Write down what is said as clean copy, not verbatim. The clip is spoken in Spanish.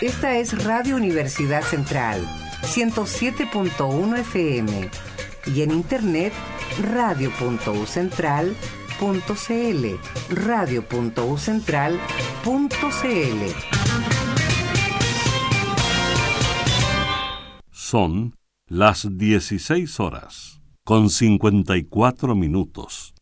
Esta es Radio Universidad Central, 107.1 FM. Y en internet, radio.ucentral.cl, radio.ucentral.cl. Son las 16 horas, con 54 minutos.